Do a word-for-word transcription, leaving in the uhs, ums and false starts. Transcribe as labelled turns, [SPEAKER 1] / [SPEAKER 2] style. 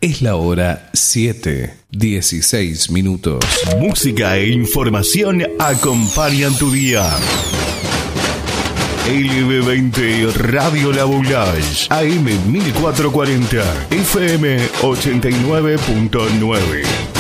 [SPEAKER 1] Es la hora siete, dieciséis minutos.
[SPEAKER 2] Música e información acompañan tu día. L B veinte Radio La Boulage, A M mil cuatrocientos cuarenta, F M ochenta y nueve punto nueve.